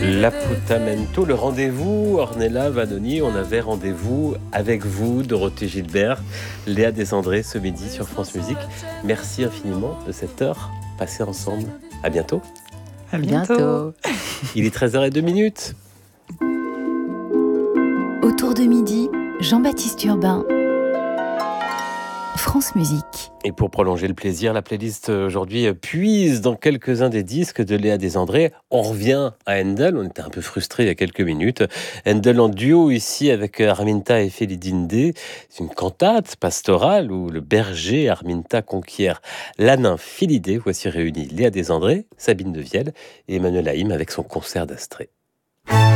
L'appuntamento, le rendez-vous, Ornella Vanoni, on avait rendez-vous avec vous, Dorothée Gilbert, Léa Desandré, ce midi sur France Musique. Merci infiniment de cette heure passée ensemble. À bientôt. À bientôt. Il est 13h02. Autour de midi, Jean-Baptiste Urbain, France Musique. Et pour prolonger le plaisir, la playlist aujourd'hui puise dans quelques-uns des disques de Léa Desandré. On revient à Handel, on était un peu frustrés il y a quelques minutes. Handel en duo ici avec Arminta et Felidinde. C'est une cantate pastorale où le berger Arminta conquiert la nymphe Philidé. Voici réunis Léa Desandré, Sabine Devielle et Emmanuel Haïm avec son concert d'Astrée.